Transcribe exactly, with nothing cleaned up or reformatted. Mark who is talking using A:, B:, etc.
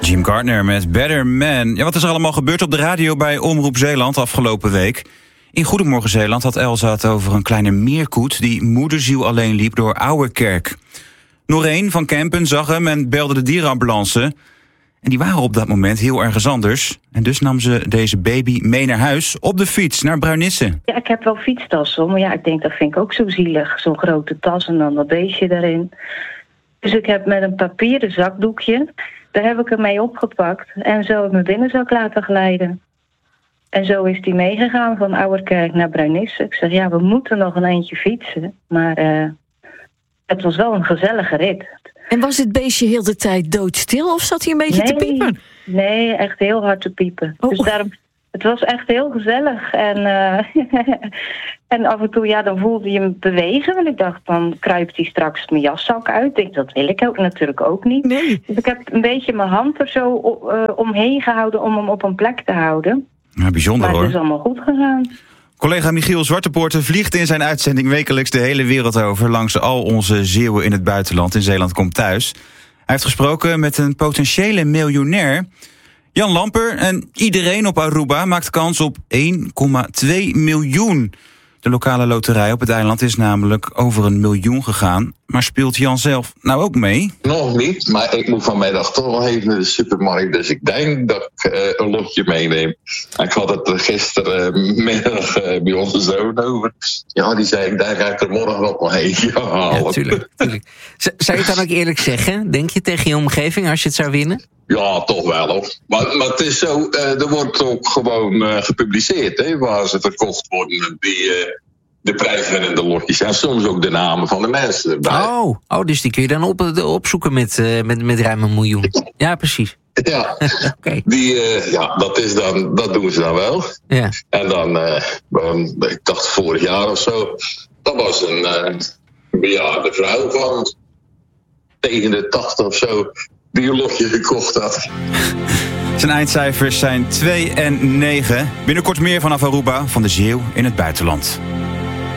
A: Jim Gardner met Better Man. Ja, wat is er allemaal gebeurd op de radio bij Omroep Zeeland afgelopen week? In Goedemorgen Zeeland had Elsa het over een kleine meerkoet die moederziel alleen liep door Ouwerkerk. Noreen van Kempen zag hem en belde de dierenambulance. En die waren op dat moment heel ergens anders. En dus nam ze deze baby mee naar huis op de fiets naar Bruinisse.
B: Ja, ik heb wel fietstassen, maar ja, ik denk dat vind ik ook zo zielig. Zo'n grote tas en dan dat beestje erin. Dus ik heb met een papieren zakdoekje, daar heb ik hem mee opgepakt en zo in mijn binnenzak laten glijden. En zo is hij meegegaan van Ouwerkerk naar Bruinisse. Ik zeg, ja, we moeten nog een eindje fietsen. Maar uh, het was wel een gezellige rit.
C: En was het beestje heel de tijd doodstil of zat hij een beetje
B: nee,
C: te piepen?
B: Nee, echt heel hard te piepen.
C: Oh.
B: Dus daarom, het was echt heel gezellig. En, uh, en af en toe, ja, dan voelde je hem bewegen. En ik dacht, dan kruipt hij straks mijn jaszak uit. Ik denk, dat wil ik ook natuurlijk ook niet.
C: Nee.
B: Dus ik heb een beetje mijn hand er zo uh, omheen gehouden om hem op een plek te houden.
A: Ja, bijzonder
B: maar
A: hoor.
B: het is allemaal goed gegaan.
A: Collega Michiel Zwartepoorten vliegt in zijn uitzending wekelijks de hele wereld over langs al onze Zeeuwen in het buitenland. In Zeeland komt thuis. Hij heeft gesproken met een potentiële miljonair. Jan Lamper, en iedereen op Aruba maakt kans op één komma twee miljoen. De lokale loterij op het eiland is namelijk over een miljoen gegaan. Maar speelt Jan zelf nou ook mee?
D: Nog niet, maar ik moet vanmiddag toch nog even naar de supermarkt. Dus ik denk dat ik uh, een lotje meeneem. Ik had het er gistermiddag uh, bij onze zoon over. Ja, die zei, daar ga ik er morgen nog wel heen halen.
E: Ja, tuurlijk, tuurlijk. Z- zou je het dan ook eerlijk zeggen? Denk je tegen je omgeving als je het zou winnen?
D: Ja, toch wel hoor. Maar, maar het is zo, uh, er wordt ook gewoon uh, gepubliceerd, hè, waar ze verkocht worden, die uh, de prijswinnende lotjes. En soms ook de namen van de mensen erbij.
E: Oh, oh dus die kun je dan op, opzoeken met, uh, met, met ruim een miljoen. Ja, precies.
D: Ja,
E: okay.
D: die, uh, ja dat, is dan, dat doen ze dan wel.
E: Ja.
D: En dan, uh, um, ik dacht vorig jaar of zo, dat was een uh, bejaarde vrouw van tegen de tachtig of zo, die een lotje gekocht had.
A: Zijn eindcijfers zijn twee en negen. Binnenkort meer vanaf Aruba van de Zeeuw in het buitenland.